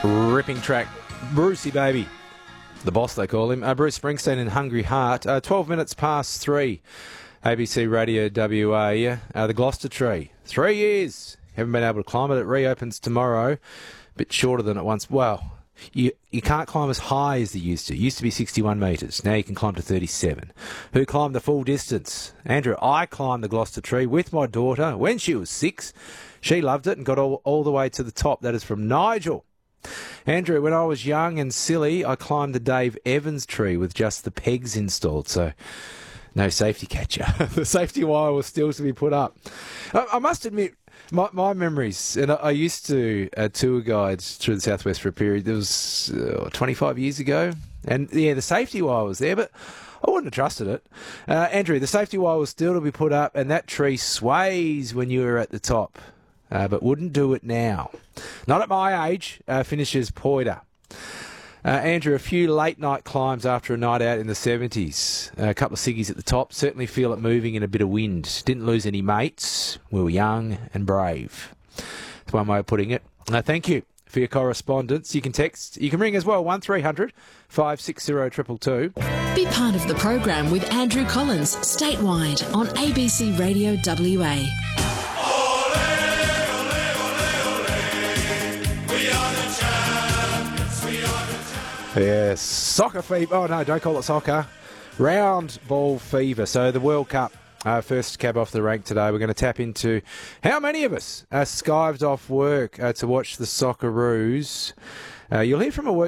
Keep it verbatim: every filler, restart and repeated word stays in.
Ripping track. Brucey, baby. The boss, they call him. Uh, Bruce Springsteen and Hungry Heart. Uh, twelve minutes past three. A B C Radio W A. Uh, the Gloucester Tree. Three years. Haven't been able to climb it. It reopens tomorrow. A bit shorter than it once. Well, you you can't climb as high as they used to. It used to be sixty-one metres. Now you can climb to thirty-seven. Who climbed the full distance? Andrew, I climbed the Gloucester Tree with my daughter when she was six. She loved it and got all, all the way to the top. That is from Nigel. Andrew, when I was young and silly, I climbed the Dave Evans tree with just the pegs installed, so no safety catcher. The safety wire was still to be put up. I, I must admit, my, my memories, and I, I used to uh, tour guides through the Southwest for a period. It was uh, twenty-five years ago, and yeah, the safety wire was there, but I wouldn't have trusted it. Uh, Andrew, the safety wire was still to be put up, and that tree sways when you were at the top. Uh, but wouldn't do it now. Not at my age, uh, finishes Poida. Uh, Andrew, a few late night climbs after a night out in the seventies. Uh, a couple of ciggies at the top. Certainly feel it moving in a bit of wind. Didn't lose any mates. We were young and brave. That's one way of putting it. Uh, thank you for your correspondence. You can text, you can ring as well, one three hundred five six zero two two two. Be part of the program with Andrew Collins, statewide on A B C Radio W A. Yes, soccer fever. Oh, no, don't call it soccer. Round ball fever. So the World Cup, uh, first cab off the rank today. We're going to tap into how many of us are skived off work uh, to watch the Socceroos. Uh, you'll hear from a work